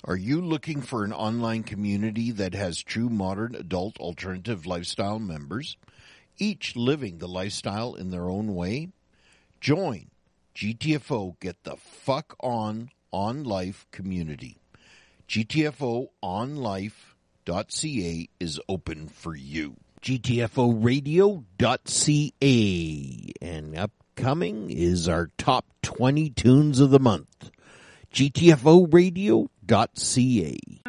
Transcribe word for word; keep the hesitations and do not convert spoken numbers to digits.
Are you looking for an online community that has true modern adult alternative lifestyle members, each living the lifestyle in their own way? Join G T F O Get the Fuck On On Life community. G T F O on life dot c a is open for you. G T F O radio dot c a. And upcoming is our top twenty tunes of the month. G T F O radio dot c a.